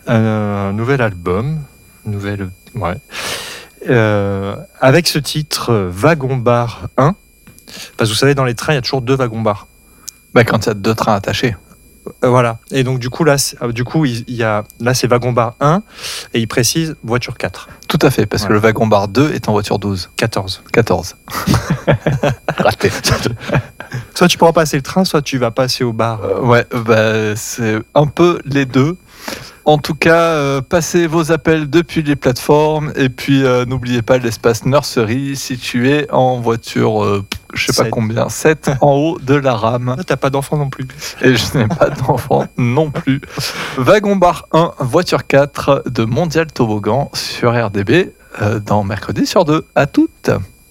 Un nouvel album, ouais. Avec ce titre Wagon Bar 1, parce que vous savez, dans les trains, il y a toujours 2 wagons-bars. Quand il y a 2 trains attachés. Voilà. Et donc, du coup, là, c'est Wagon Bar 1, et il précise voiture 4. Tout à fait, parce que le wagon bar 2 est en voiture 12. 14. Raté. Soit tu pourras passer le train, soit tu vas passer au bar. C'est un peu les deux. En tout cas, passez vos appels depuis les plateformes et puis n'oubliez pas l'espace nursery situé en voiture, je sais pas combien, 7 en haut de la rame. T'as pas d'enfant non plus. Et je n'ai pas d'enfant non plus. Wagon bar 1, voiture 4 de Mondial Toboggan sur RDB dans Mercredi sur 2. À toutes.